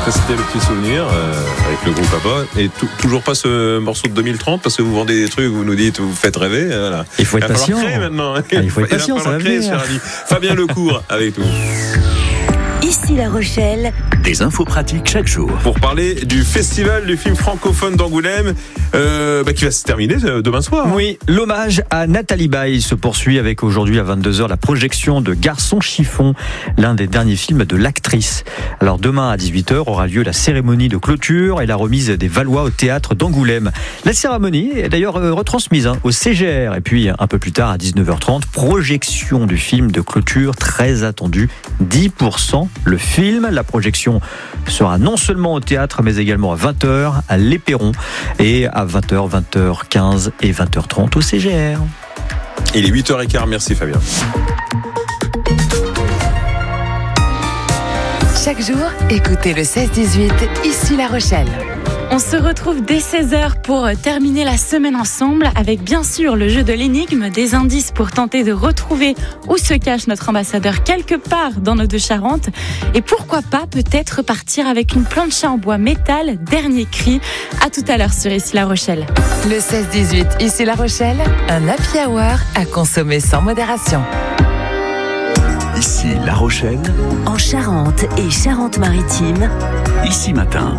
C'était le petit souvenir avec le groupe ABBA. Et toujours pas ce morceau de 2030 parce que vous vendez des trucs, vous nous dites, vous faites rêver. Voilà. Il faut être patient. Maintenant. Il faut être patient, ça va venir. Fabien Lecourt avec nous. Ici La Rochelle. Des infos pratiques chaque jour. Pour parler du festival du film francophone d'Angoulême qui va se terminer demain soir. Oui, l'hommage à Nathalie Baye se poursuit avec aujourd'hui à 22h la projection de Garçon chiffon, l'un des derniers films de l'actrice. Alors demain à 18h aura lieu la cérémonie de clôture et la remise des Valois au théâtre d'Angoulême. La cérémonie est d'ailleurs retransmise au CGR. Et puis un peu plus tard à 19h30, projection du film de clôture très attendu, 10%. Le film, la projection sera non seulement au théâtre mais également à 20h à l'Éperon et à 20h, 20h15 et 20h30 au CGR. Il est 8h15, merci Fabien. Chaque jour, écoutez le 16-18, ici La Rochelle. On se retrouve dès 16h pour terminer la semaine ensemble avec bien sûr le jeu de l'énigme, des indices pour tenter de retrouver où se cache notre ambassadeur quelque part dans nos deux Charentes. Et pourquoi pas peut-être partir avec une plancha en bois métal, dernier cri. À tout à l'heure sur Ici La Rochelle. Le 16-18, ici La Rochelle, un happy hour à consommer sans modération. Ici La Rochelle, En Charente et Charente-Maritime. ici matin.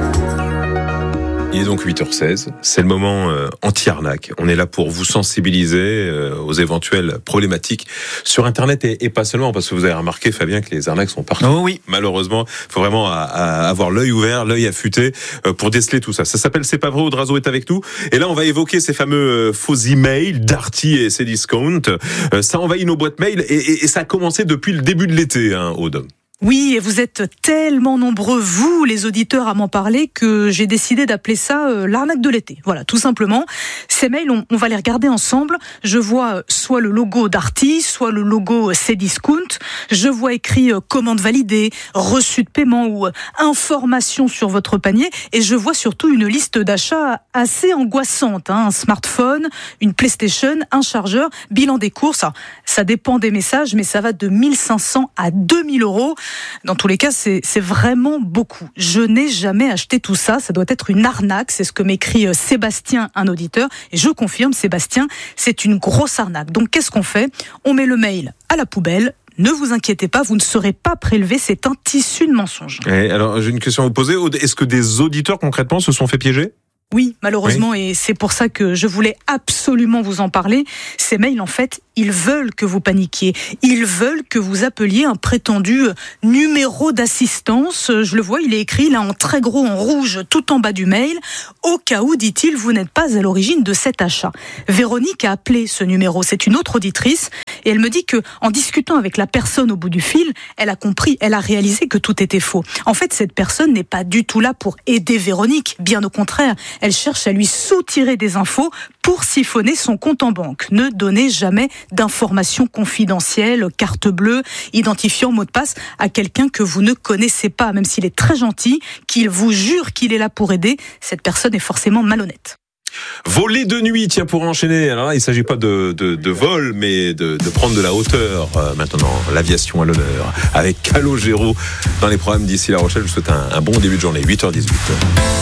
Il est donc 8h16, c'est le moment anti-arnaque. On est là pour vous sensibiliser aux éventuelles problématiques sur Internet et pas seulement, parce que vous avez remarqué, Fabien, que les arnaques sont partout. Oh oui. Malheureusement, il faut vraiment avoir l'œil ouvert, l'œil affûté pour déceler tout ça. Ça s'appelle C'est pas vrai, Audrazo est avec nous. Et là, on va évoquer ces fameux faux emails Darty et Cdiscount. Ça envahit nos boîtes mail et ça a commencé depuis le début de l'été, Aude. Oui, et vous êtes tellement nombreux, vous, les auditeurs, à m'en parler, que j'ai décidé d'appeler ça l'arnaque de l'été. Voilà, tout simplement. Ces mails, on va les regarder ensemble. Je vois soit le logo Darty, soit le logo Cdiscount. Je vois écrit commande validée, reçu de paiement ou information sur votre panier. Et je vois surtout une liste d'achats assez angoissante. Un smartphone, une PlayStation, un chargeur, bilan des courses. Alors, ça dépend des messages, mais ça va de 1500 à 2000 euros. Dans tous les cas, c'est vraiment beaucoup. Je n'ai jamais acheté tout ça. Ça doit être une arnaque. C'est ce que m'écrit Sébastien, un auditeur. Et je confirme, Sébastien, c'est une grosse arnaque. Donc, qu'est-ce qu'on fait ? On met le mail à la poubelle. Ne vous inquiétez pas, vous ne serez pas prélevé. C'est un tissu de mensonges. Et alors, j'ai une question à vous poser. Aude, est-ce que des auditeurs, concrètement, se sont fait piéger ? Oui, malheureusement, et c'est pour ça que je voulais absolument vous en parler. Ces mails, en fait, ils veulent que vous paniquiez. Ils veulent que vous appeliez un prétendu numéro d'assistance. Je le vois, il est écrit là en très gros, en rouge, tout en bas du mail. Au cas où, dit-il, vous n'êtes pas à l'origine de cet achat. Véronique a appelé ce numéro. C'est une autre auditrice. Et elle me dit que, en discutant avec la personne au bout du fil, elle a compris, elle a réalisé que tout était faux. En fait, cette personne n'est pas du tout là pour aider Véronique. Bien au contraire. Elle cherche à lui soutirer des infos pour siphonner son compte en banque. Ne donnez jamais d'informations confidentielles, carte bleue, identifiant mot de passe à quelqu'un que vous ne connaissez pas, même s'il est très gentil, qu'il vous jure qu'il est là pour aider. Cette personne est forcément malhonnête. Voler de nuit, tiens, pour enchaîner. Alors là, il ne s'agit pas de vol, mais de prendre de la hauteur. Maintenant, l'aviation à l'honneur. Avec Calogero dans les programmes d'Ici La Rochelle, je vous souhaite un bon début de journée. 8h18.